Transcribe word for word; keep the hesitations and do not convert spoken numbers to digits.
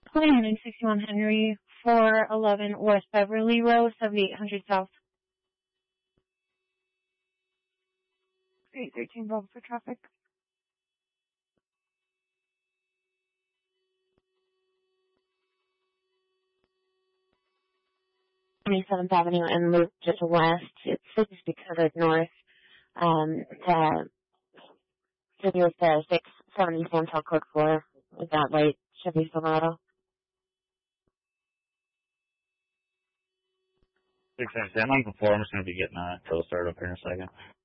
one sixty-one Henry, four eleven West Beverly Road, seventy-eight hundred South. eight thirteen Bravo for traffic. twenty-seventh Avenue and loop just west. It's supposed to be covered north. Um, to, to do with the six seventy Santel Cook floor with that light Chevy Silverado. six seventy, I'm on before. I'm just going to be getting a tow start up here in a second.